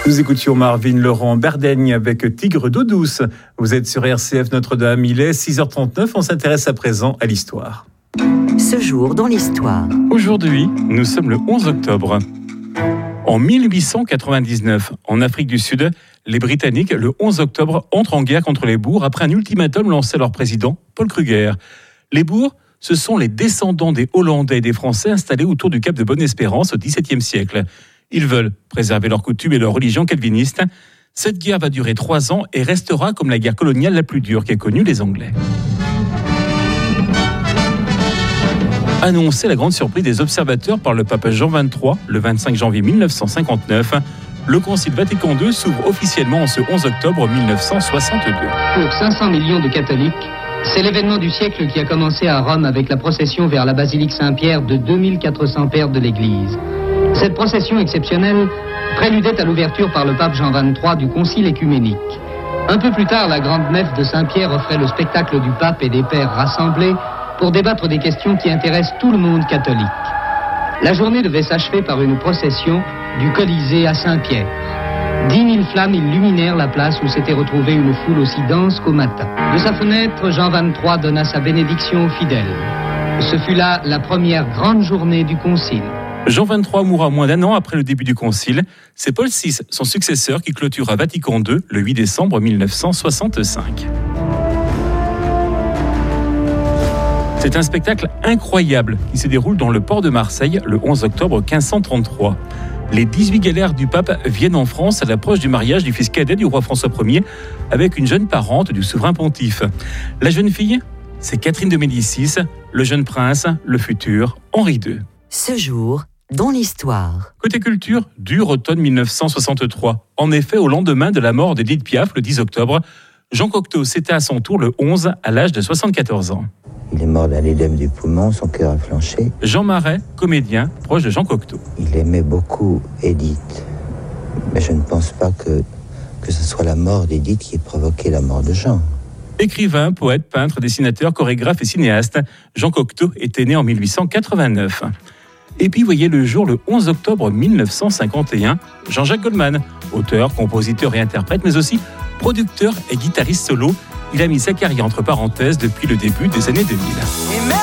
Nous écoutions Marvin Laurent Berdaigne avec Tigre d'eau douce. Vous êtes sur RCF Notre-Dame, il est 6h39, on s'intéresse à présent à l'histoire. Ce jour dans l'histoire. Aujourd'hui, nous sommes le 11 octobre. En 1899, en Afrique du Sud, les Britanniques, le 11 octobre, entrent en guerre contre les Boers après un ultimatum lancé à leur président, Paul Kruger. Les Boers, ce sont les descendants des Hollandais et des Français installés autour du Cap de Bonne-Espérance au XVIIe siècle. Ils veulent préserver leurs coutumes et leur religion calviniste. Cette guerre va durer 3 ans et restera comme la guerre coloniale la plus dure qu'aient connue les Anglais. Annoncée la grande surprise des observateurs par le pape Jean XXIII, le 25 janvier 1959, le Concile Vatican II s'ouvre officiellement en ce 11 octobre 1962. Pour 500 millions de catholiques, c'est l'événement du siècle qui a commencé à Rome avec la procession vers la basilique Saint-Pierre de 2400 pères de l'Église. Cette procession exceptionnelle préludait à l'ouverture par le pape Jean XXIII du concile écuménique. Un peu plus tard, la grande nef de Saint-Pierre offrait le spectacle du pape et des pères rassemblés pour débattre des questions qui intéressent tout le monde catholique. La journée devait s'achever par une procession du Colisée à Saint-Pierre. 10 000 flammes illuminèrent la place où s'était retrouvée une foule aussi dense qu'au matin. De sa fenêtre, Jean XXIII donna sa bénédiction aux fidèles. Ce fut là la première grande journée du concile. Jean XXIII mourra moins d'1 an après le début du concile. C'est Paul VI, son successeur, qui clôturera Vatican II le 8 décembre 1965. C'est un spectacle incroyable qui se déroule dans le port de Marseille le 11 octobre 1533. Les 18 galères du pape viennent en France à l'approche du mariage du fils cadet du roi François Ier avec une jeune parente du souverain pontife. La jeune fille, c'est Catherine de Médicis, le jeune prince, le futur Henri II. Ce jour dans l'histoire. Côté culture, dur automne 1963. En effet, au lendemain de la mort d'Édith Piaf, le 10 octobre, Jean Cocteau s'était à son tour le 11 à l'âge de 74 ans. Il est mort d'un édème du poumon, son cœur a flanché. Jean Marais, comédien, proche de Jean Cocteau. Il aimait beaucoup Édith, mais je ne pense pas que ce soit la mort d'Édith qui ait provoqué la mort de Jean. Écrivain, poète, peintre, dessinateur, chorégraphe et cinéaste, Jean Cocteau était né en 1889. Et puis voyez le jour le 11 octobre 1951, Jean-Jacques Goldman, auteur, compositeur et interprète, mais aussi producteur et guitariste solo. Il a mis sa carrière entre parenthèses depuis le début des années 2000.